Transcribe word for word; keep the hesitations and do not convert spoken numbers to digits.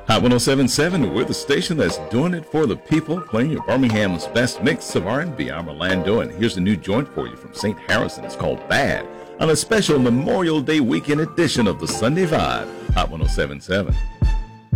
Hot one oh seven point seven, we're the station that's doing it for the people, playing your Birmingham's best mix of R and B. I'm Orlando, and here's a new joint for you from Saint Harrison. It's called Bad, on a special Memorial Day weekend edition of the Sunday Vibe. Hot one oh seven point seven.